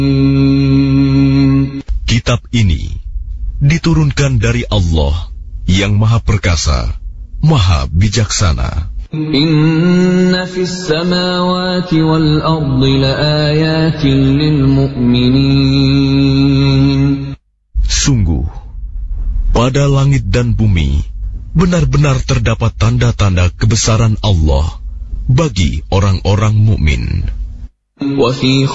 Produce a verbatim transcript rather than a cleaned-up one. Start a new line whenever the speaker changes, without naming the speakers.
Kitab ini diturunkan dari Allah yang Maha Perkasa, Maha Bijaksana.
Inna fis samawati wal ardi laayatin lil mu'minin.
Sungguh, pada langit dan bumi benar-benar terdapat tanda-tanda kebesaran Allah bagi orang-orang mukmin.
Wa fi